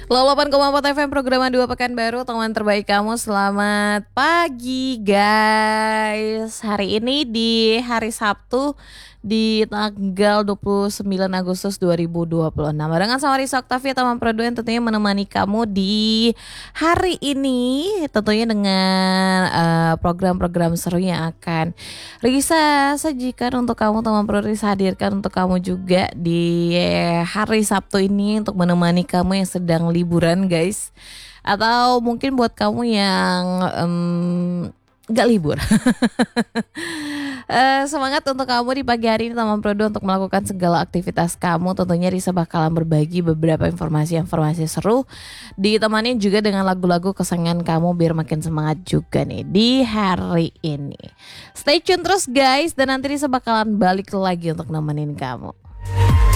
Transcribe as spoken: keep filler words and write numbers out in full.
delapan koma empat F M program dua Pekanbaru, teman terbaik kamu. Selamat pagi guys. Hari ini di hari Sabtu di tanggal dua puluh sembilan Agustus dua ribu dua puluh enam. Barengan sama Risa Oktavia Taman Produk yang tentunya menemani kamu di hari ini, tentunya dengan uh, program-program seru yang akan Risa sajikan untuk kamu. Taman Produk Risa hadirkan untuk kamu juga di hari Sabtu ini untuk menemani kamu yang sedang liburan guys, atau mungkin buat kamu yang um, gak libur. Uh, semangat untuk kamu di pagi hari ini Taman Prodo untuk melakukan segala aktivitas kamu. Tentunya Risa bakalan berbagi beberapa informasi-informasi seru, ditemani juga dengan lagu-lagu kesayangan kamu biar makin semangat juga nih di hari ini. Stay tune terus guys, dan nanti Risa bakalan balik lagi untuk nemenin kamu.